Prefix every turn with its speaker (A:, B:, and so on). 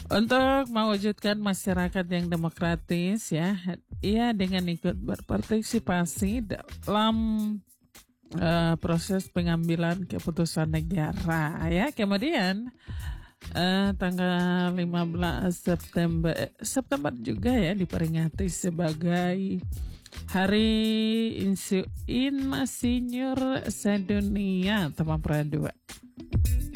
A: Untuk mewujudkan masyarakat yang demokratis ya dengan ikut berpartisipasi dalam proses pengambilan keputusan negara ya. Kemudian tanggal 15 September juga ya diperingati sebagai Hari Insinyur Sedunia Taman Pradua.